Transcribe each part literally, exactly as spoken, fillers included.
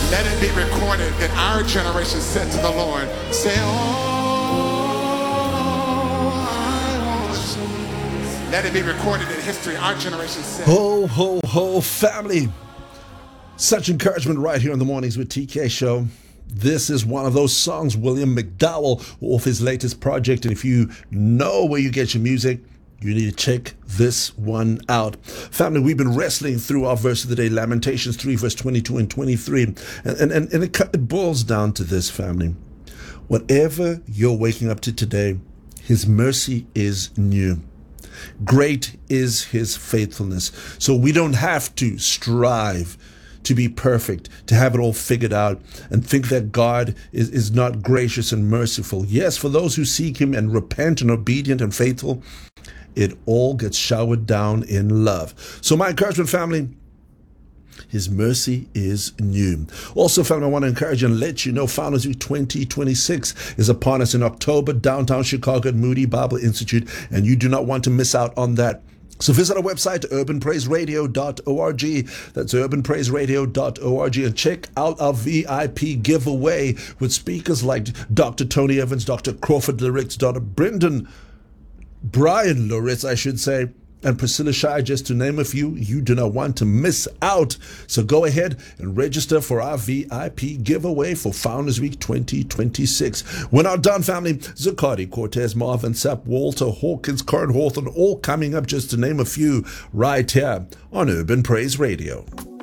Let it be recorded that our generation said to the Lord, say, oh, I want you. Let it be recorded in history. Our generation said. Ho, ho, ho, family. Such encouragement right here in the Mornings with T K show. This is one of those songs, William McDowell, off his latest project. And if you know where you get your music, you need to check this one out. Family, we've been wrestling through our verse of the day, Lamentations three, verse twenty-two and twenty-three. And, and, and, and it, it boils down to this, family. Whatever you're waking up to today, his mercy is new. Great is his faithfulness. So we don't have to strive to be perfect, to have it all figured out, and think that God is, is not gracious and merciful. Yes, for those who seek him and repent and obedient and faithful, it all gets showered down in love. So my encouragement, family, his mercy is new. Also, family, I want to encourage you and let you know Founders Week twenty twenty-six is upon us in October, downtown Chicago at Moody Bible Institute, and you do not want to miss out on that. So visit our website, urban praise radio dot org. That's urban praise radio dot org. And check out our V I P giveaway with speakers like Doctor Tony Evans, Doctor Crawford Lyrics, Doctor Brendan, Brian Loritz, I should say, and Priscilla Shire, just to name a few. You do not want to miss out. So go ahead and register for our V I P giveaway for Founders Week twenty twenty-six. We're not done, family. Zacardi, Cortez, Marvin Sapp, Walter, Hawkins, Karen Hawthorne, all coming up, just to name a few, right here on Urban Praise Radio.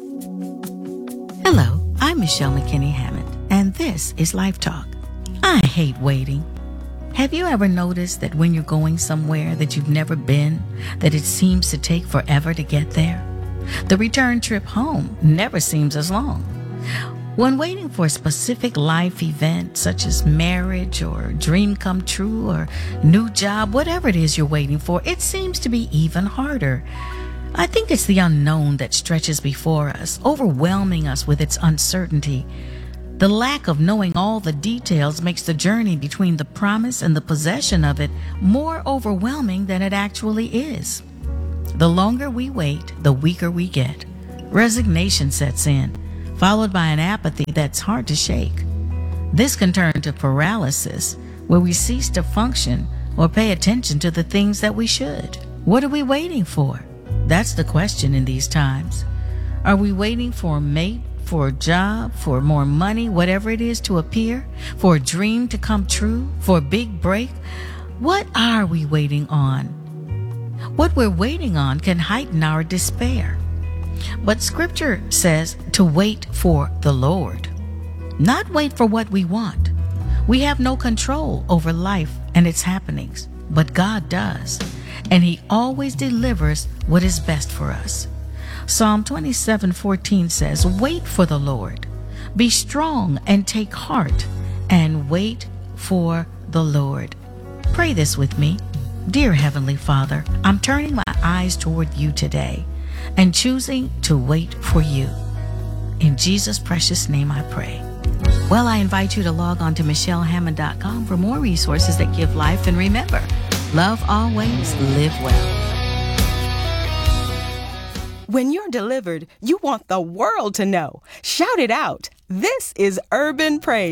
Hello, I'm Michelle McKinney Hammond, and this is Life Talk. I hate waiting. Have you ever noticed that when you're going somewhere that you've never been, that it seems to take forever to get there? The return trip home never seems as long. When waiting for a specific life event, such as marriage or dream come true or new job, whatever it is you're waiting for, it seems to be even harder. I think it's the unknown that stretches before us, overwhelming us with its uncertainty. The lack of knowing all the details makes the journey between the promise and the possession of it more overwhelming than it actually is. The longer we wait, the weaker we get. Resignation sets in, followed by an apathy that's hard to shake. This can turn to paralysis, where we cease to function or pay attention to the things that we should. What are we waiting for? That's the question in these times. Are we waiting for a mate, for a job, for more money, whatever it is to appear, for a dream to come true, for a big break? What are we waiting on? What we're waiting on can heighten our despair. But Scripture says to wait for the Lord, not wait for what we want. We have no control over life and its happenings, but God does, and He always delivers what is best for us. Psalm twenty-seven fourteen says, wait for the Lord. Be strong and take heart and wait for the Lord. Pray this with me. Dear Heavenly Father, I'm turning my eyes toward you today and choosing to wait for you. In Jesus' precious name I pray. Well, I invite you to log on to michelle hammond dot com for more resources that give life. And remember, love always, live well. When you're delivered, you want the world to know. Shout it out. This is Urban Praise.